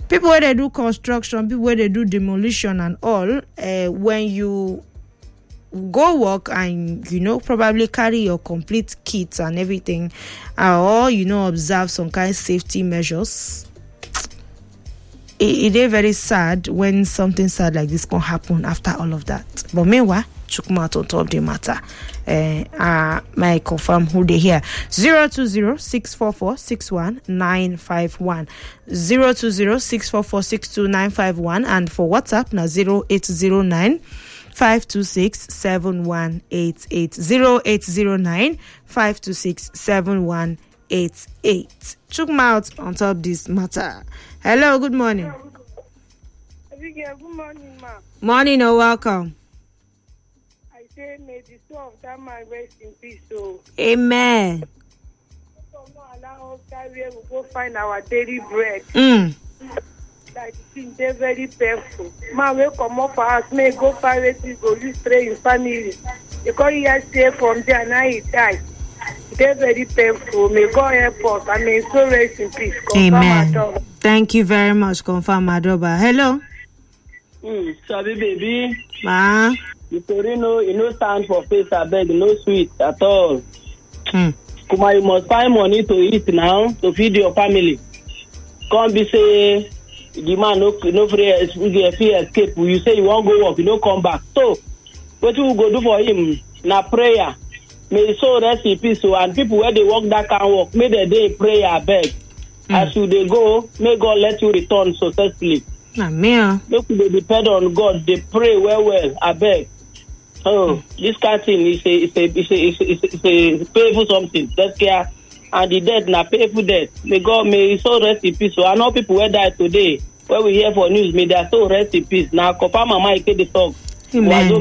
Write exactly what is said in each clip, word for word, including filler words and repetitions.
people where they do construction, people where they do demolition and all, uh, when you go work and you know probably carry your complete kit and everything, uh, or you know observe some kind of safety measures, it, it is very sad when something sad like this can happen after all of that. But meanwhile, Chukma on top of the matter. Uh, uh, my confirm who they hear. zero two zero six four four six one nine five one zero two zero six four four six two nine five one, and for WhatsApp now zero eight zero nine five two six seven one eight eight zero eight zero nine five two six seven one eight eight. Check me out on top of this matter. Hello, good morning. Good morning, ma. Morning or welcome. I say may the soul of that man rest in peace. So amen. Allow us that we will go find our daily bread. Mm. Like things they're very painful. Man, we come up for us, may go piracy, go use stray in family. Because he has stayed from there and now he died. They're very painful. May God help us. I mean, so rest in peace. Confirm amen. Thank you very much, Confirm Adoba. Hello. Mm, Sabi baby. Ma. You know, you know, stand for face, I beg, no sweet at all. Hmm. Kuma, you must find money to eat now to feed your family. Can't be say the man no no free free escape. You say you won't go work, you don't come back. So what you go do for him? Na prayer. May his soul rest in peace. So and people where they walk that can walk, may they day prayer, I beg. Hmm. As you they go, may God let you return successfully. Amen. Look, they depend on God. They pray well, well. I beg. Oh, this kind of thing is a, is a, is a, is a, is a, is a painful something. That's care. And the death, na painful death. May God, may his soul rest in peace. So I know people who died today, when we hear for news, may their soul rest in peace. Now, Kopa Mama, I the talk. Amen.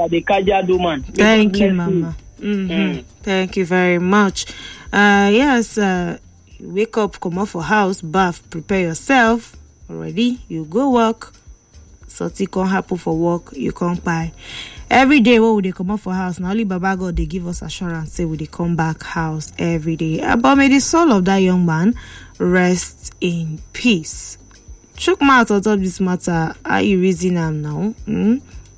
Thank you, Mama. Mm-hmm. Mm. Thank you very much. Uh, yes, uh, wake up, come off for house, bath, prepare yourself. Already, you go work. Something can happen for work, you can't buy. Every day, what would they come up for house? Now, only Baba God, they give us assurance, say, will they come back house every day? But may the soul of that young man rest in peace. Choke mouth on top of this matter. Are you reasoning them now? Hmm?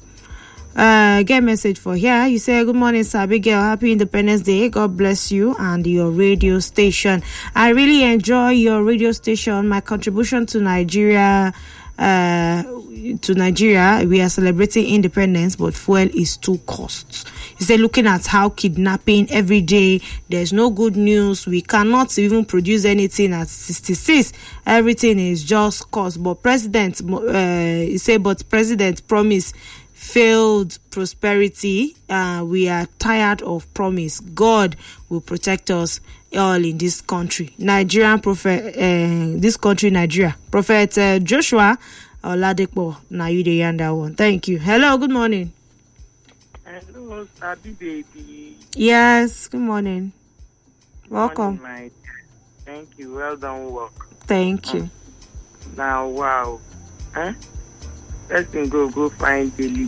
Uh, get message for here. You say, good morning, sir. Abigail. Happy Independence Day. God bless you and your radio station. I really enjoy your radio station. My contribution to Nigeria, uh, to Nigeria, we are celebrating independence, but fuel is too cost. You say, looking at how kidnapping every day, there's no good news. We cannot even produce anything at sixty-six. Everything is just cost. But president, uh, you say, but president promise failed prosperity. Uh, we are tired of promise. God will protect us all in this country. Nigerian prophet, uh, this country, Nigeria. Prophet uh, Joshua Oladipo. Now you the yonder one. Thank you. Hello. Good morning. Hello, Sabi baby. Yes. Good morning. Welcome. Good morning, thank you. Well done work. Thank you. Now, wow. Huh? Let's go go find Daily.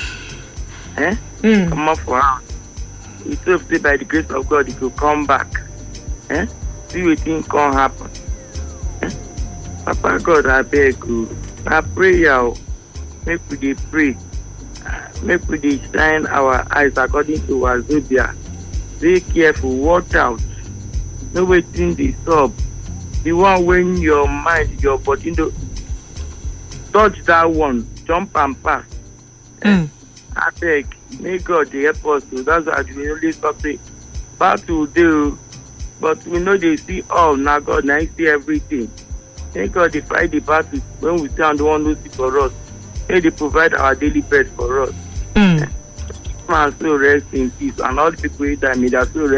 Eh? Mm. Come up for house. We hope that by the grace of God, it will come back. Eh? See what things can happen. Eh? Papa God, I beg you. I pray you. Make we dey pray. Uh, make we dey shine our eyes according to our zodiac. Be careful. Watch out. No waiting the sub. The one when your mind, your body, do touch that one, jump and pass. Mm. I beg, may God help us to. That's why we always say, battle do, but we know they see all. Now God, now He see everything. Thank God they fight the battle when we stand the one who see for us. May they provide our daily bread for us. Mm. Man, so rest in peace, and all the people that may that so rest.